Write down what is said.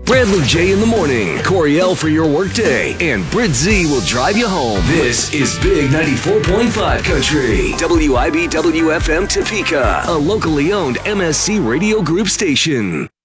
Bradley J in the morning, Corey L for your workday, and Brit Z will drive you home. This is Big 94.5 Country, WIBW FM Topeka, a locally owned MSC Radio Group station.